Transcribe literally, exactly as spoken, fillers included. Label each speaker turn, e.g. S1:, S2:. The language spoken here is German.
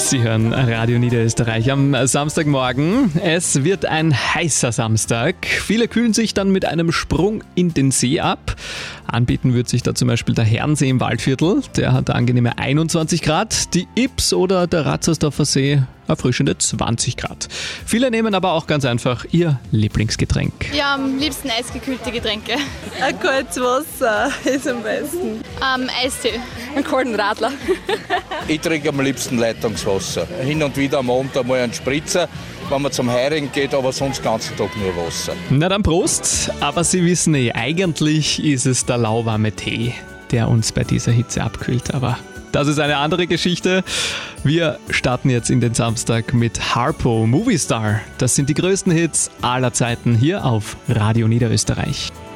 S1: Sie hören Radio Niederösterreich am Samstagmorgen. Es wird ein heißer Samstag. Viele kühlen sich dann mit einem Sprung in den See ab. Anbieten wird sich da zum Beispiel der Herrensee im Waldviertel. Der hat angenehme einundzwanzig Grad. Die Ips oder der Ratzersdorfer See erfrischende zwanzig Grad. Viele nehmen aber auch ganz einfach ihr Lieblingsgetränk.
S2: Ja, am liebsten eisgekühlte Getränke.
S3: Ein kaltes Wasser ist am besten.
S2: Ähm, Eistee.
S3: Einen kalten Radler.
S4: Ich trinke am liebsten Leitungswasser. Hin und wieder am Abend einmal einen Spritzer, wenn man zum Heirigen geht, aber sonst den ganzen Tag nur Wasser.
S1: Na dann Prost, aber Sie wissen eh, eigentlich ist es der lauwarme Tee, der uns bei dieser Hitze abkühlt, aber das ist eine andere Geschichte. Wir starten jetzt in den Samstag mit Harpo, Movie Star. Das sind die größten Hits aller Zeiten hier auf Radio Niederösterreich.